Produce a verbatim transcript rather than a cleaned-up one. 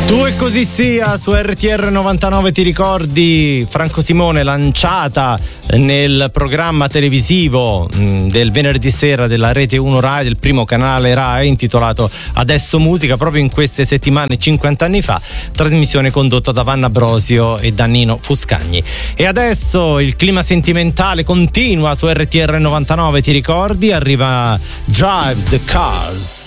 Tu e così sia su R T R novantanove, ti ricordi Franco Simone, lanciata nel programma televisivo mh, del venerdì sera della Rete uno Rai, del primo canale Rai, intitolato Adesso Musica, proprio in queste settimane cinquanta anni fa, trasmissione condotta da Vanna Brosio e da Nino Fuscagni. E adesso il clima sentimentale continua su R T R novantanove, ti ricordi? Arriva Drive the Cars.